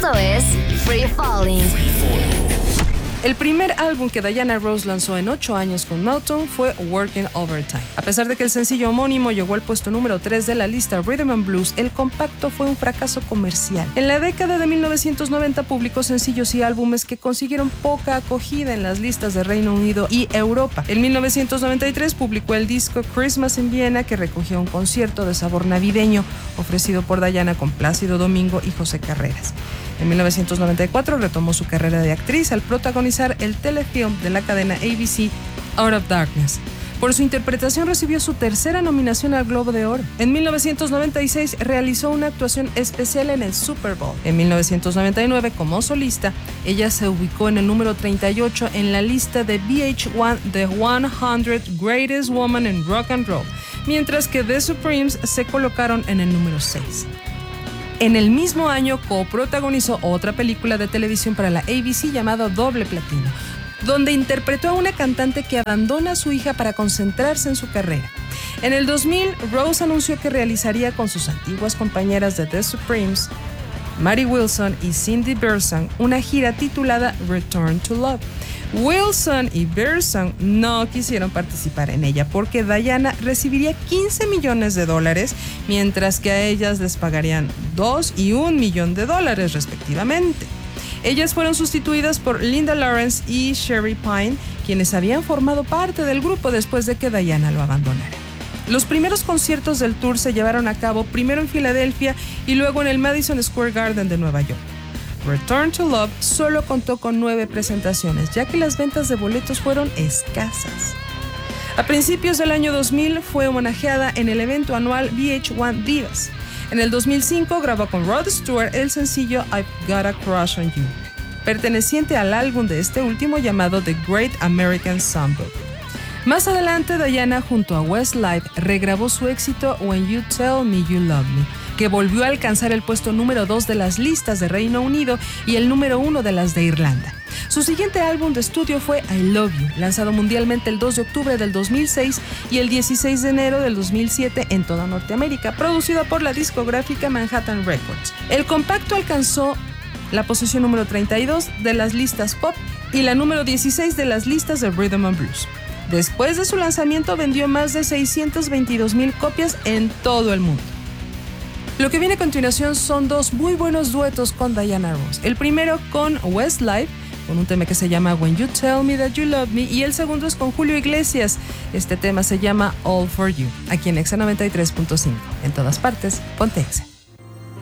Esto es Free Falling. El primer álbum que Diana Ross lanzó en 8 años con Motown fue Working Overtime. A pesar de que el sencillo homónimo llegó al puesto número 3 de la lista Rhythm and Blues, el compacto fue un fracaso comercial. En la década de 1990 publicó sencillos y álbumes que consiguieron poca acogida en las listas de Reino Unido y Europa. En 1993 publicó el disco Christmas in Vienna, que recogía un concierto de sabor navideño ofrecido por Diana con Plácido Domingo y José Carreras. En 1994 retomó su carrera de actriz al protagonizar el telefilm de la cadena ABC Out of Darkness. Por su interpretación recibió su tercera nominación al Globo de Oro. En 1996 realizó una actuación especial en el Super Bowl. En 1999, como solista, ella se ubicó en el número 38 en la lista de VH1 The 100 Greatest Women in Rock and Roll, mientras que The Supremes se colocaron en el número 6. En el mismo año coprotagonizó otra película de televisión para la ABC llamada Doble Platino, donde interpretó a una cantante que abandona a su hija para concentrarse en su carrera. En el 2000, Rose anunció que realizaría con sus antiguas compañeras de The Supremes, Mary Wilson y Cindy Beerson, una gira titulada Return to Love. Wilson y Beerson no quisieron participar en ella porque Diana recibiría $15 millones, mientras que a ellas les pagarían $2 y $1 millón respectivamente. Ellas fueron sustituidas por Linda Lawrence y Sherry Pine, quienes habían formado parte del grupo después de que Diana lo abandonara. Los primeros conciertos del tour se llevaron a cabo primero en Filadelfia y luego en el Madison Square Garden de Nueva York. Return to Love solo contó con 9 presentaciones, ya que las ventas de boletos fueron escasas. A principios del año 2000 fue homenajeada en el evento anual VH1 Divas. En el 2005 grabó con Rod Stewart el sencillo I've Got a Crush on You, perteneciente al álbum de este último llamado The Great American Songbook. Más adelante, Diana junto a Westlife regrabó su éxito When You Tell Me You Love Me, que volvió a alcanzar el puesto número 2 de las listas de Reino Unido y el número 1 de las de Irlanda. Su siguiente álbum de estudio fue I Love You, lanzado mundialmente el 2 de octubre del 2006 y el 16 de enero del 2007 en toda Norteamérica, producido por la discográfica Manhattan Records. El compacto alcanzó la posición número 32 de las listas pop y la número 16 de las listas de Rhythm and Blues. Después de su lanzamiento vendió más de 622,000 copias en todo el mundo. Lo que viene a continuación son 2 muy buenos duetos con Diana Ross. El primero con Westlife, con un tema que se llama When You Tell Me That You Love Me, y el segundo es con Julio Iglesias. Este tema se llama All For You, aquí en Exa 93.5. En todas partes, ponte Exa.